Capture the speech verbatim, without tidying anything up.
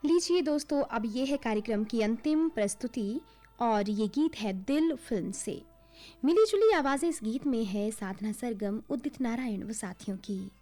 लीजिए दोस्तों, अब ये है कार्यक्रम की अंतिम प्रस्तुति और ये गीत है दिल फिल्म से। मिली जुली आवाजें इस गीत में है साधना सरगम, उदित नारायण व साथियों की।